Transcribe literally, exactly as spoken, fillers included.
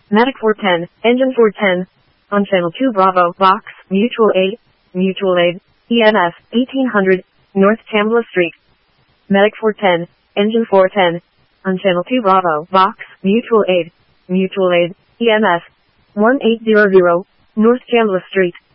Medic four ten, Engine four ten. On Channel two Bravo, Box, Mutual Aid, Mutual Aid, E M S, eighteen hundred, North Tambla Street. Medic four ten, Engine four ten. On Channel two Bravo, Box, Mutual Aid, Mutual Aid, E M S, eighteen hundred, North Tambla Street.